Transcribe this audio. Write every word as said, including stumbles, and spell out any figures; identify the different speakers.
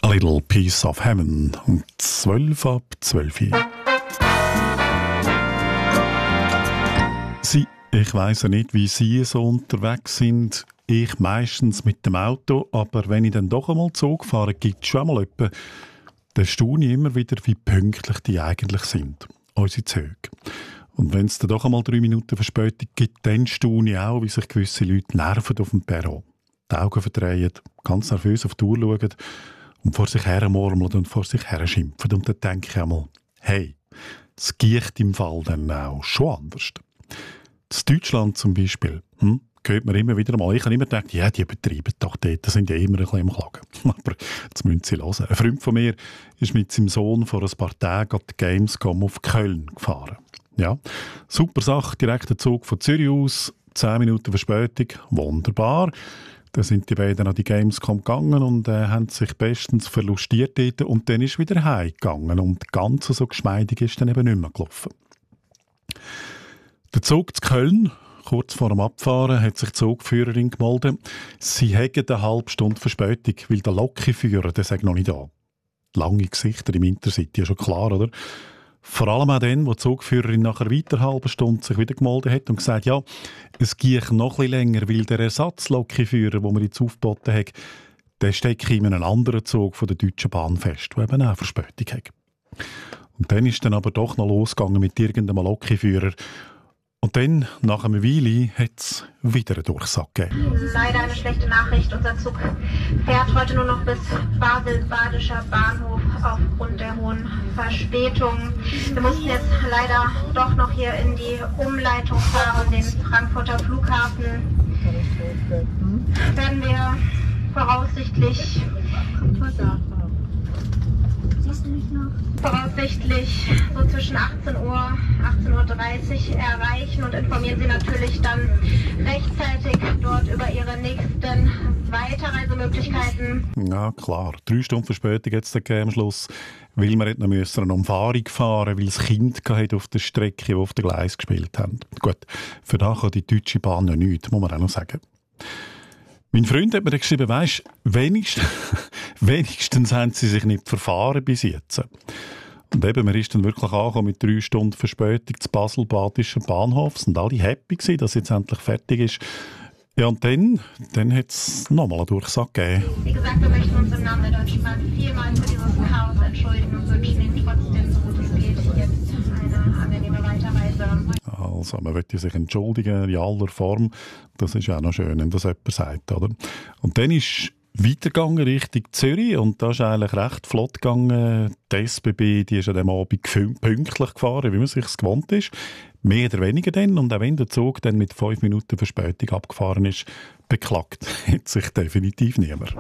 Speaker 1: A Little Piece of Heaven um zwölf ab zwölf Uhr. Sie, ich weiss ja nicht, wie Sie so unterwegs sind. Ich meistens mit dem Auto, aber wenn ich dann doch einmal Zug fahre, gibt es schon einmal jemanden, dann staune ich immer wieder, wie pünktlich die eigentlich sind, unsere Züge. Und wenn es dann doch einmal drei Minuten Verspätung gibt, dann staune ich auch, wie sich gewisse Leute nerven auf dem Perron. Die Augen verdrehen, ganz nervös auf die Uhr schauen und vor sich her murmeln und vor sich her schimpfen. Und dann denke ich einmal, hey, es geht im Fall dann auch schon anders. In Deutschland zum Beispiel, hm, hört man immer wieder mal, ich habe immer gedacht, ja, die betreiben doch dort, die sind ja immer ein bisschen am Klagen. Aber jetzt müssen sie hören. Ein Freund von mir ist mit seinem Sohn vor ein paar Tagen an die Gamescom auf Köln gefahren. Ja, super Sache, direkt der Zug von Zürich aus, zehn Minuten Verspätung, wunderbar. Dann sind die beiden an die Gamescom gegangen und äh, haben sich bestens verlustiert dort und dann ist wieder heimgegangen und ganz so geschmeidig ist dann eben nicht mehr gelaufen. Der Zug zu Köln, kurz vor dem Abfahren, hat sich die Zugführerin gemeldet. Sie hätten eine halbe Stunde Verspätung, weil der Lokführer, der sagt noch nicht da. Lange Gesichter im Intercity, ja schon klar, oder? Vor allem auch dann, wo die Zugführerin nachher weiter eine halbe Stunde sich wieder gemeldet hat und gesagt, ja, es gehe noch ein bisschen länger, weil der Ersatzlokführer, den wir jetzt aufgeboten haben, der steckt in einem anderen Zug von der Deutschen Bahn fest, der eben auch Verspätung hat. Und dann ist dann aber doch noch losgegangen mit irgendeinem Lokführer. Und dann, nach einer Weile, hat es wieder einen Durchsage gegeben.
Speaker 2: Leider eine schlechte Nachricht. Unser Zug fährt heute nur noch bis Basel-Badischer Bahnhof aufgrund der hohen Verspätung. Wir mussten jetzt leider doch noch hier in die Umleitung fahren, den Frankfurter Flughafen. Werden wir voraussichtlich... voraussichtlich so zwischen achtzehn Uhr, achtzehn Uhr dreißig erreichen und informieren Sie natürlich dann rechtzeitig dort über Ihre nächsten Weiterreisemöglichkeiten.
Speaker 1: Ja, klar. Drei Stunden Verspätung jetzt am Schluss, weil wir nicht noch müssen eine Umfahrung fahren, weil das Kind auf der Strecke, die auf dem Gleis gespielt haben. Gut, für das kann die Deutsche Bahn ja nichts, muss man auch noch sagen. Mein Freund hat mir geschrieben, weisst, wenigstens, wenigstens haben sie sich nicht verfahren bis jetzt. Und eben, man ist dann wirklich angekommen mit drei Stunden Verspätung zu Basel-Badischen Bahnhof. Sind alle happy gewesen, dass es jetzt endlich fertig ist. Ja, und dann, dann hat es nochmal eine Durchsage gegeben.
Speaker 2: Wie gesagt, wir möchten uns im Namen der Deutschen Bahn vielmals für dieses Chaos entschuldigen und wünschen Ihnen trotzdem, so gut es geht, jetzt eine angenehme Weiterreise.
Speaker 1: Also, man möchte sich entschuldigen in aller Form. Das ist ja auch noch schön, wenn das jemand sagt, oder? Und dann ist weitergegangen Richtung Zürich und da ist eigentlich recht flott gegangen. Die S B B, die ist an diesem Abend pünktlich gefahren, wie man sich gewohnt ist. Mehr oder weniger dann. Und auch wenn der Zug dann mit fünf Minuten Verspätung abgefahren ist, beklagt hat sich definitiv niemand.